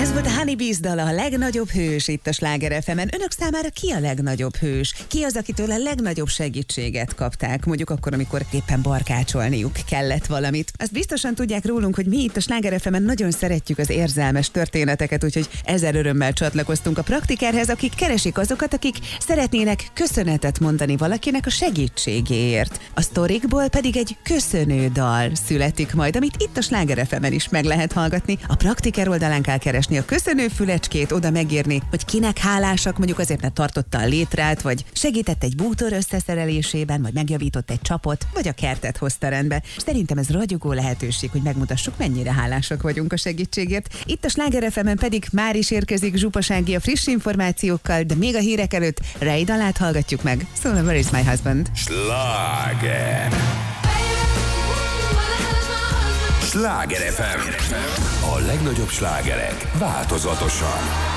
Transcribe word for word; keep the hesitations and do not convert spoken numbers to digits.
Ez volt a Honeybees dala, a legnagyobb hős itt a Sláger ef emen. Önök számára ki a legnagyobb hős? Ki az, akitől a legnagyobb segítséget kapták? Mondjuk akkor, amikor éppen barkácsolniuk kellett valamit. Azt biztosan tudják rólunk, hogy mi itt a Sláger ef emen nagyon szeretjük az érzelmes történeteket, úgyhogy ezer örömmel csatlakoztunk a praktikerhez, akik keresik azokat, akik szeretnének köszönetet mondani valakinek a segítségéért. A sztorikból pedig egy köszönő dal születik majd, amit itt a Sláger ef emen is meg lehet hallgatni. A praktiker oldalán kell keresni a köszönő fülecskét, oda megírni, hogy kinek hálásak, mondjuk azért, mert tartotta a létrát, vagy segített egy bútor összeszerelésében, vagy megjavított egy csapot, vagy a kertet hozta rendbe. Szerintem ez ragyogó lehetőség, hogy megmutassuk, mennyire hálásak vagyunk a segítségért. Itt a Sláger ef emen pedig már is érkezik Zsupas Ági a friss információkkal, de még a hírek előtt Ray dalát hallgatjuk meg. Szóval Where is my husband? Sláger! Sláger ef em. A legnagyobb slágerek változatosan.